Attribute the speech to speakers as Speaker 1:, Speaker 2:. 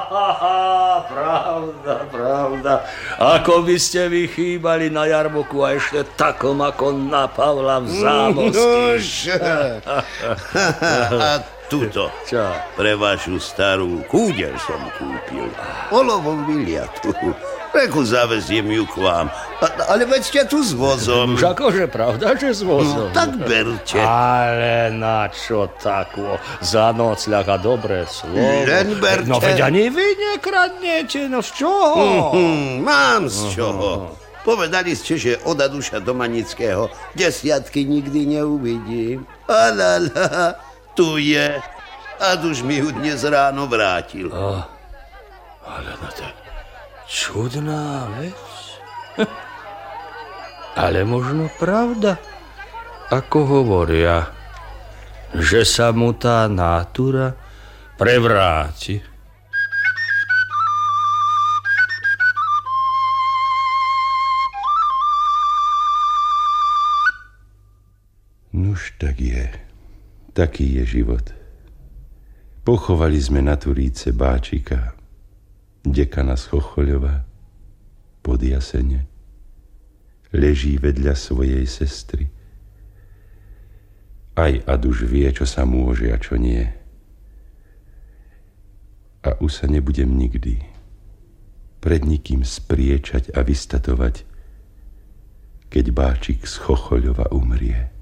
Speaker 1: Pravda. Ako by ste vy chýbali na jarmoku a ešte takom ako na Pavla v Zámoský.
Speaker 2: A tuto, pre vašu starú kúdeľ som kúpil. Olovom vyliatu. Reku zaveziem ju k vám. Ale veď ste tu s vozom.
Speaker 1: Už akože pravda, že s vozom.
Speaker 2: Tak berte.
Speaker 1: Ale na čo takvo? Za nocľak a dobré slovo.
Speaker 2: Len berte.
Speaker 1: No veď ani vy nekradnete, no z čoho?
Speaker 2: Mám z čoho. Povedali ste, že od Aduša Domanického desiatky nikdy neuvidím. Alala, tu je. Aduš mi ju dnes ráno vrátil.
Speaker 1: Ale no to čudná vec. Ale možno pravda, ako hovoria, že sa mu tá nátura prevráti.
Speaker 3: Nuž tak je. Taký je život. Pochovali sme na Turíce Báčika, dekana z Chochoľova, pod jasene. Leží vedľa svojej sestry. Aj Aduš vie, čo sa môže a čo nie. A už sa nebudem nikdy pred nikým spriečať a vystatovať, keď Báčik z Chochoľova umrie.